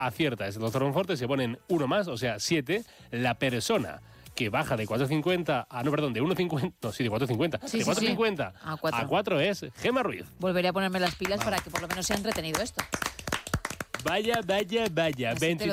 acierta es el doctor Monforte, se ponen uno más, o sea, 7. La persona que baja de 4,50 a... No, perdón, de 1,50... No, sí, de 4,50. Sí, de 4,50 a 4 es Gemma Ruiz. Volveré a ponerme las pilas para que por lo menos sea entretenido esto. Vaya. Así te lo